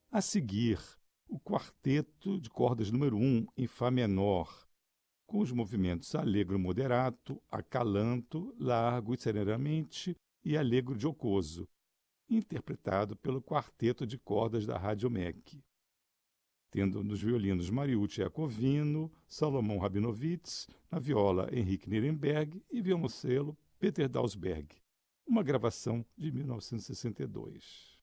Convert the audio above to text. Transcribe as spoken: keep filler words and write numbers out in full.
A seguir, o quarteto de cordas número um em Fá menor, com os movimentos allegro moderato, accalanto, largo e serenamente e allegro giocoso, interpretado pelo quarteto de cordas da Rádio M E C, tendo nos violinos Mariucci Iacovino, Salomão Rabinovitz, na viola Henrique Nirenberg e violoncelo Peter Dausberg, uma gravação de mil novecentos e sessenta e dois.